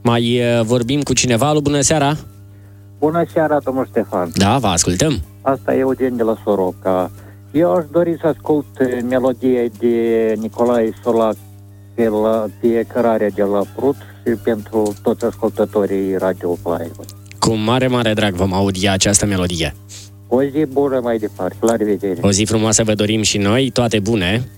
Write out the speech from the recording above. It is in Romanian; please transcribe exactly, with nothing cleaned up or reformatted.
Mai uh, vorbim cu cineva. Alo, bună seara! Bună seara, domnul Ștefan. Da, vă ascultăm. Asta e Eugen de la Soroca. Eu aș dori să ascult melodia de Nicolae Solac pe, la, pe cărarea de la Prut și pentru toți ascultătorii Radio Plaievo. Cu mare, mare drag vom audia această melodie. O zi bună mai departe. La revedere! O zi frumoasă vă dorim și noi, toate bune!